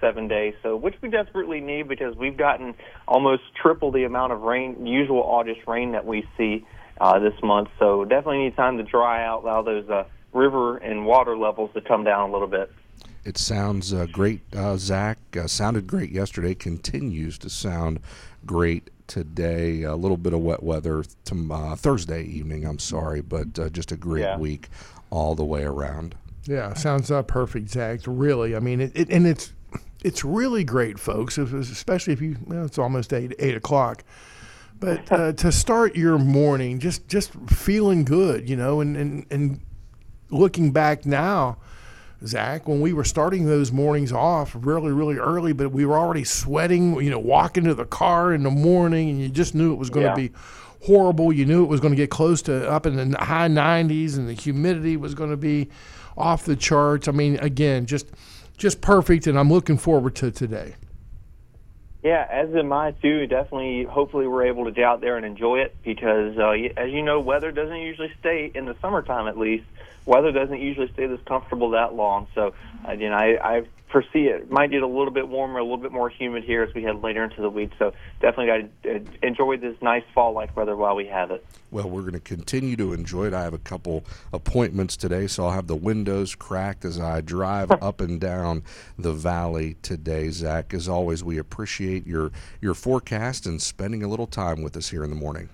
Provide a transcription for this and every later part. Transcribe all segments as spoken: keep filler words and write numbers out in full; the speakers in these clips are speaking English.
seven days, so which we desperately need because we've gotten almost triple the amount of rain, usual August rain that we see uh, this month. So definitely need time to dry out, allow those uh, river and water levels to come down a little bit. It sounds uh, great, uh, Zach. Uh, sounded great yesterday. Continues to sound great today. A little bit of wet weather to, uh, Thursday evening, I'm sorry, but uh, just a great Yeah. week all the way around. Yeah, sounds uh, perfect, Zach. Really, I mean, it, it and it's it's really great, folks. Especially if you, well, it's almost eight eight o'clock, but uh, to start your morning just just feeling good, you know, and and and looking back now, Zach, when we were starting those mornings off really really early, but we were already sweating, you know, walking to the car in the morning, and you just knew it was going to Yeah. be horrible. You knew it was going to get close to up in the high nineties, and the humidity was going to be off the charts. I mean, again, just just perfect, and I'm looking forward to today. Yeah, as am I too. Definitely, hopefully we're able to get out there and enjoy it because, uh, as you know, weather doesn't usually stay, in the summertime at least, weather doesn't usually stay this comfortable that long. So, again, I, I foresee it might get a little bit warmer, a little bit more humid here as we head later into the week. So definitely got to enjoy this nice fall-like weather while we have it. Well, we're going to continue to enjoy it. I have a couple appointments today, so I'll have the windows cracked as I drive up and down the valley today. Zach, as always, we appreciate your, your forecast and spending a little time with us here in the morning.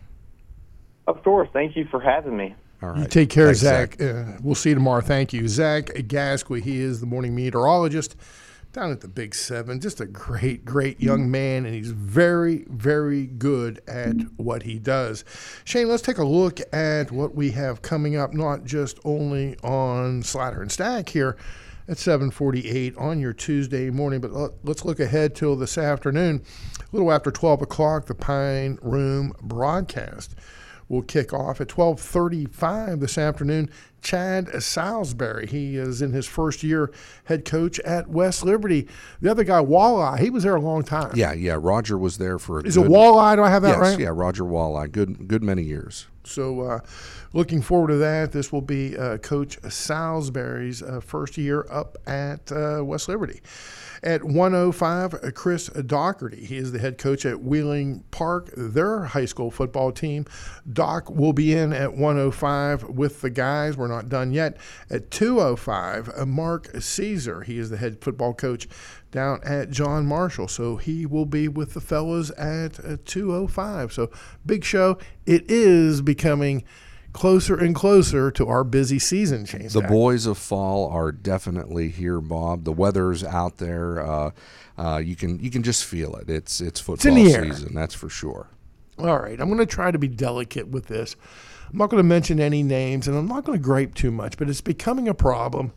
Of course. Thank you for having me. All right. You take care, Thanks, Zach. Uh, we'll see you tomorrow. Thank you. Zach Gasquet, he is the morning meteorologist down at the Big Seven. Just a great, great young man, and he's very, very good at what he does. Shane, let's take a look at what we have coming up, not just only on Slider and Stack here at seven forty-eight on your Tuesday morning, but let's look ahead till this afternoon. A little after twelve o'clock, the Pine Room broadcast will kick off at twelve thirty-five this afternoon. Chad Salisbury, he is in his first year head coach at West Liberty. The other guy, Walleye, he was there a long time. Yeah, yeah. Roger was there for a Is good, it Walleye? Do I have that yes, right? yeah, Roger Walleye. Good, good many years. So uh, looking forward to that. This will be uh, Coach Salisbury's uh, first year up at uh, West Liberty. At one oh five, uh, Chris Doherty. He is the head coach at Wheeling Park, their high school football team. Doc will be in at one oh five with the guys. We're not done yet. At two oh five, uh, Mark Caesar. He is the head football coach down at John Marshall. So he will be with the fellas at uh, two oh five. So big show. It is becoming closer and closer to our busy season, Shane. The boys of fall are definitely here, Bob. The weather's out there. Uh, uh, you can you can just feel it. It's it's football in the air. season, that's for sure. All right, I'm going to try to be delicate with this. I'm not going to mention any names, and I'm not going to gripe too much, but it's becoming a problem,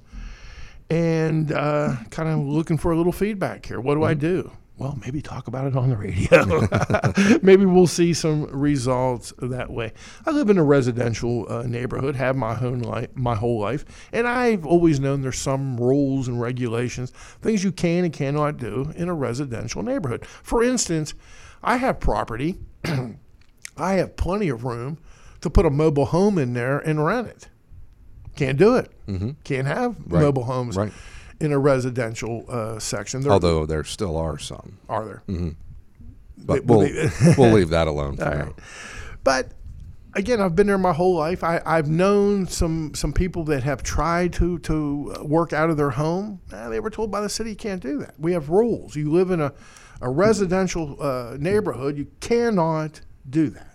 and uh, kind of looking for a little feedback here. What do I do? Well, maybe talk about it on the radio. Maybe we'll see some results that way. I live in a residential uh, neighborhood, have my own life, my whole life, and I've always known there's some rules and regulations, things you can and cannot do in a residential neighborhood. For instance, I have property. I have plenty of room to put a mobile home in there and rent it. Can't do it. Mm-hmm. Can't have Right. mobile homes. Right. In a residential uh, section. There, Although there still are some. Are there? Mm-hmm. But They- we'll, they- we'll leave that alone for All now. right. But again, I've been there my whole life. I, I've known some some people that have tried to to work out of their home. Uh, they were told by the city you can't do that. We have rules. You live in a, a residential uh, neighborhood. You cannot do that.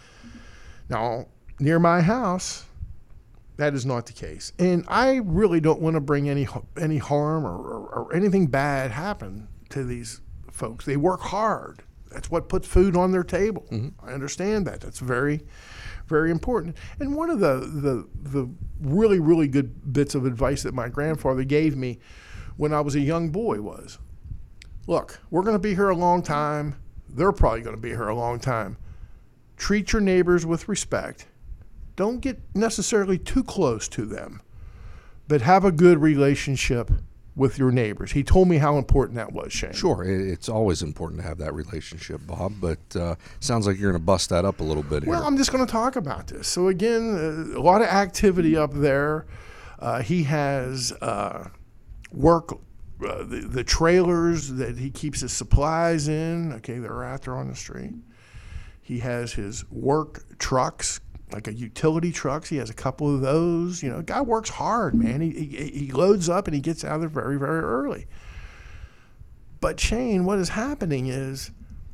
Now, near my house, that is not the case. And I really don't want to bring any any harm or, or, or anything bad happen to these folks. They work hard. That's what puts food on their table. Mm-hmm. I understand that. That's very, very important. And one of the, the the really, really good bits of advice that my grandfather gave me when I was a young boy was, look, we're going to be here a long time. They're probably going to be here a long time. Treat your neighbors with respect. Don't get necessarily too close to them, but have a good relationship with your neighbors. He told me how important that was, Shane. Sure, it- it's always important to have that relationship, Bob, but uh, sounds like you're going to bust that up a little bit Well, here. I'm just going to talk about this. So again, uh, a lot of activity up there. Uh, he has uh, work uh, the, the trailers that he keeps his supplies in. Okay, they're out there on the street. He has his work trucks, like a utility trucks. He has a couple of those. You know, the guy works hard, man. He, he he loads up and he gets out there very, very early. But Shane, what is happening is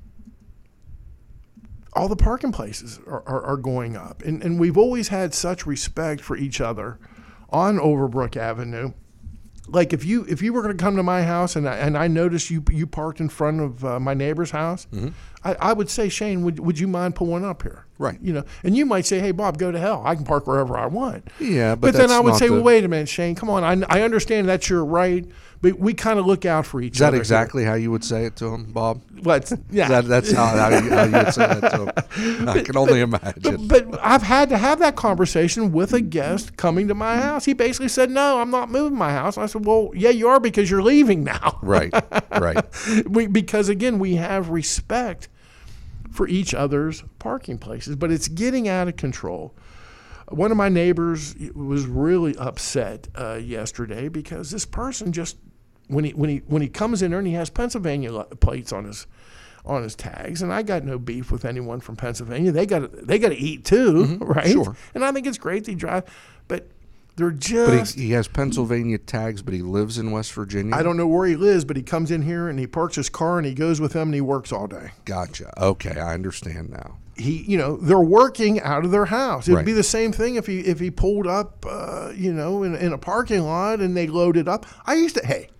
all the parking places are, are, are going up. And, and we've always had such respect for each other on Overbrook Avenue. Like if you if you were going to come to my house and I, and I noticed you you parked in front of uh, my neighbor's house, mm-hmm. I, I would say, Shane, would would you mind pulling up here? Right. You know, and you might say, hey, Bob, go to hell. I can park wherever I want. Yeah, but, but then I would say, the... well, wait a minute, Shane, come on. I, I understand that's your right, but we kind of look out for each Is that other. Is that exactly here. How you would say it to him, Bob? What? Yeah. that, that's how, how, you, how you would say that to him. I can only but, imagine. But, but I've had to have that conversation with a guest coming to my house. He basically said, no, I'm not moving my house. I said, well, yeah, you are because you're leaving now. Right, right. we, because, again, we have respect for each other's parking places, but it's getting out of control. One of my neighbors was really upset uh, yesterday because this person just when he when he when he comes in there and he has Pennsylvania plates on his on his tags, and I got no beef with anyone from Pennsylvania. They got they got to eat too, mm-hmm, right? Sure. And I think it's great they drive, but they're just. But he, he has Pennsylvania tags, but he lives in West Virginia. I don't know where he lives, but he comes in here and he parks his car and he goes with them and he works all day. Gotcha. Okay, I understand now. He, you know, they're working out of their house. It'd right. be the same thing if he if he pulled up, uh, you know, in, in a parking lot and they loaded up. I used to, hey,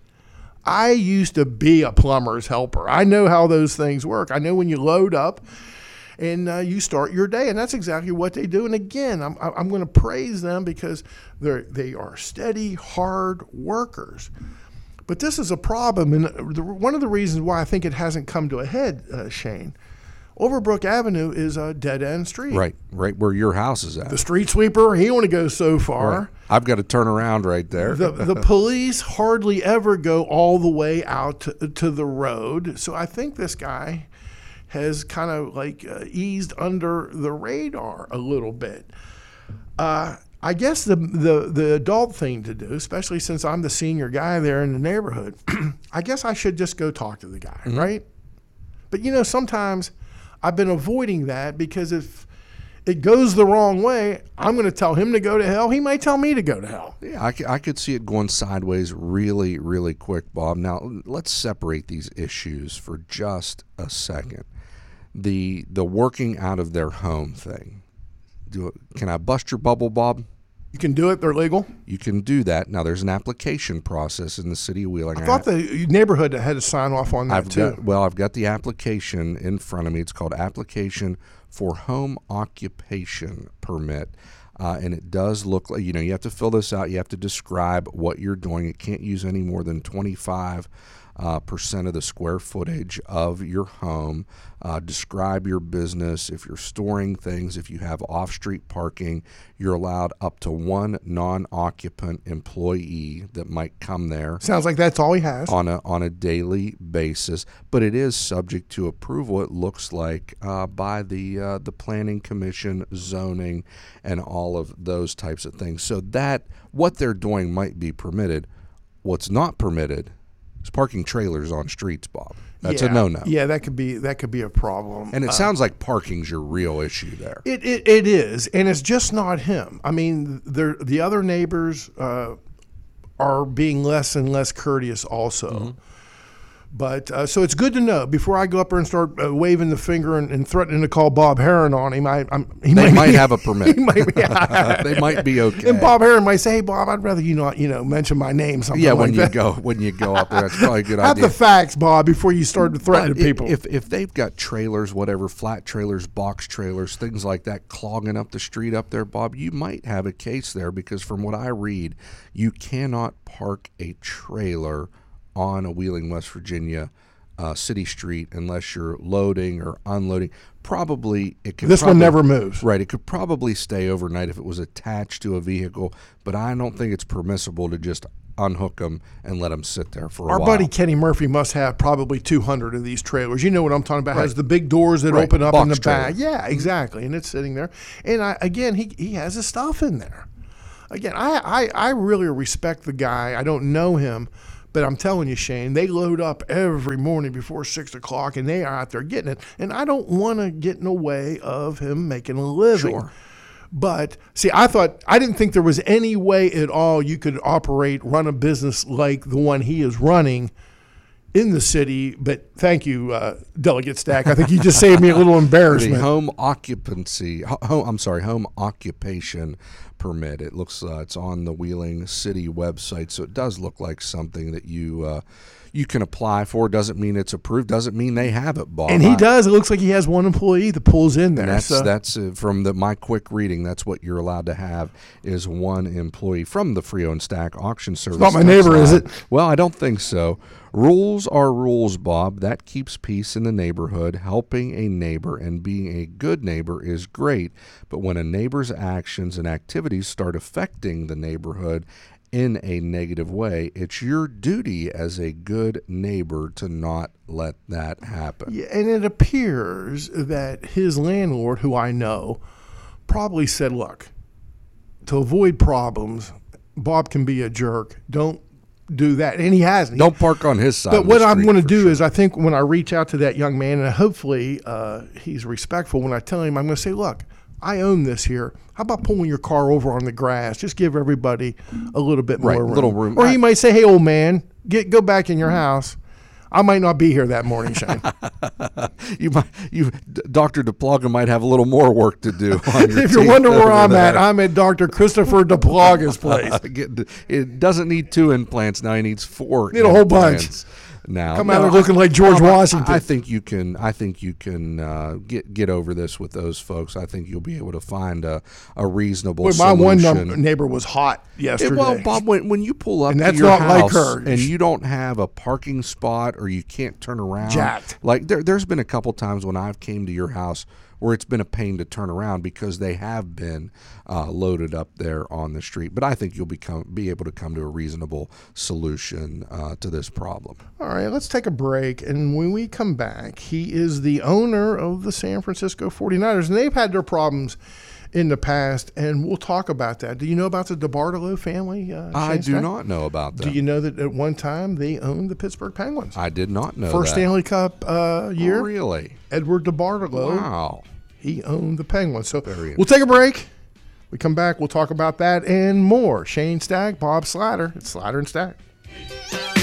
I used to be a plumber's helper. I know how those things work. I know when you load up and uh, you start your day, and that's exactly what they do. And again, I'm I'm going to praise them because they're they are steady, hard workers. But this is a problem, and the, one of the reasons why I think it hasn't come to a head, uh, Shane. Overbrook Avenue is a dead-end street. Right, right where your house is at. The street sweeper, he only goes so far. Right. I've got to turn around right there. The, the police hardly ever go all the way out to, to the road. So I think this guy has kind of like uh, eased under the radar a little bit. Uh, I guess the, the the adult thing to do, especially since I'm the senior guy there in the neighborhood, I guess I should just go talk to the guy, mm-hmm. right? But, you know, sometimes I've been avoiding that because if it goes the wrong way, I'm going to tell him to go to hell. He might tell me to go to hell. Yeah, I, I could see it going sideways really, really quick, Bob. Now, let's separate these issues for just a second. The the working out of their home thing. Do, can I bust your bubble, Bob? You can do it. They're legal. You can do that. Now, there's an application process in the city of Wheeling. I thought the neighborhood had to sign off on that, I've too. Got, well, I've got the application in front of me. It's called Application for Home Occupation Permit. Uh, and it does look like, you know, you have to fill this out. You have to describe what you're doing. It can't use any more than twenty-five Uh, percent of the square footage of your home. Uh, describe your business. If you're storing things, if you have off-street parking, you're allowed up to one non-occupant employee that might come there. Sounds like that's all he has. On a on a daily basis, but it is subject to approval. It looks like uh, by the uh, the Planning Commission, zoning, and all of those types of things. So that what they're doing might be permitted. What's not permitted is parking trailers on streets, Bob. That's yeah, a no-no. Yeah, that could be that could be a problem. And it uh, sounds like parking's your real issue there. It it, it is, and it's just not him. I mean, the other neighbors uh, are being less and less courteous also. Mm-hmm. But uh, so it's good to know before I go up there and start uh, waving the finger and, and threatening to call Bob Heron on him. I, I'm, he they might, might be, have a permit. He might, yeah. They might be okay. And Bob Heron might say, "Hey, Bob, I'd rather you not, you know, mention my name." Something yeah, like when you that. go when you go up there, that's probably a good have idea. Have the facts, Bob, before you start to threaten but people. If if they've got trailers, whatever, flat trailers, box trailers, things like that, clogging up the street up there, Bob, you might have a case there because from what I read, you cannot park a trailer on a Wheeling, West Virginia Uh, city street unless you're loading or unloading. Probably it could. This probably, one never moves. Right. It could probably stay overnight if it was attached to a vehicle, but I don't think it's permissible to just unhook them and let them sit there for a Our while. Our buddy Kenny Murphy must have probably two hundred of these trailers. You know what I'm talking about? Right. Has the big doors that right. open up Box in the trailer. back. Yeah, exactly. And it's sitting there. And I, again, he he has his stuff in there. Again, I, I, I really respect the guy. I don't know him. But I'm telling you, Shane, they load up every morning before six o'clock, and they are out there getting it. And I don't want to get in the way of him making a living. Sure. But see, I thought I didn't think there was any way at all you could operate, run a business like the one he is running in the city. But thank you, uh, Delegate Stack. I think you just saved me a little embarrassment. The home occupancy, home, I'm sorry, home occupation permit. It looks uh, it's on the Wheeling City website, so it does look like something that you uh, you can apply for. Doesn't mean it's approved. Doesn't mean they have it, Bob. And he I, does. It looks like he has one employee that pulls in there. That's so. that's uh, from the my quick reading. That's what you're allowed to have is one employee from the Frio and Stack Auction Service. Not my neighbor, is it? Well, I don't think so. Rules are rules, Bob. That keeps peace in the neighborhood. Helping a neighbor and being a good neighbor is great, but when a neighbor's actions and activities start affecting the neighborhood in a negative way, it's your duty as a good neighbor to not let that happen. Yeah, and it appears that his landlord, who I know, probably said, look, to avoid problems, Bob can be a jerk. Don't do that. And he hasn't. Don't park on his side. But of what the I'm street going to for do sure. is I think when I reach out to that young man, and hopefully uh, he's respectful when I tell him, I'm going to say, look, I own this here. How about pulling your car over on the grass? Just give everybody a little bit more Right, room. little room. Or he I- might say, hey, old man, get go back in your house. I might not be here that morning, Shane. you might, you, Doctor DePlaga might have a little more work to do. On your If you're teeth wondering where over I'm that. at, I'm at Doctor Christopher DePlaga's place. Get- it doesn't need two implants now. He needs four. Need a whole bunch. implants Now, Come out there looking like George I- I- Washington. I think you can. I think you can uh, get get over this with those folks. I think you'll be able to find a, a reasonable Boy, my solution. one num- neighbor was hot yesterday. It- well, Bob, when, when you pull up And to that's your not like house her. and you don't have a parking spot or you can't turn around, Jacked. like there, there's been a couple times when I've came to your house where it's been a pain to turn around because they have been uh, loaded up there on the street. But I think you'll become be able to come to a reasonable solution uh, to this problem. All right, let's take a break. And when we come back, he is the owner of the San Francisco forty-niners, and they've had their problems in the past, and we'll talk about that. Do you know about the DeBartolo family? Uh, I Shane do Stack? not know about that. Do you know that at one time they owned the Pittsburgh Penguins? I did not know First that. Stanley Cup uh, year, Really? Edward DeBartolo, Wow. he owned the Penguins. So Very we'll take a break. We come back, we'll talk about that and more. Shane Stack, Bob Slatter. It's Slatter and Stack.